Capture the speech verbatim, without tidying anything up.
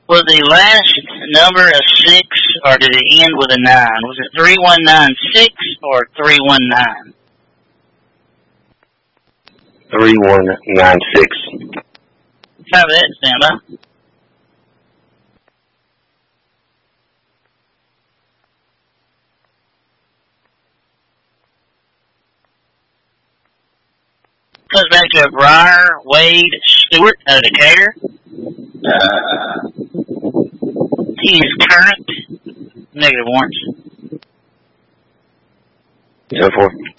Was the last number a six, or did it end with a nine? Was it three one nine six or three one nine? three one nine six. Copy that, stand by. Comes back to Briar Wade Stewart out of Decatur. Uh, he is current. Negative warrants. ten four.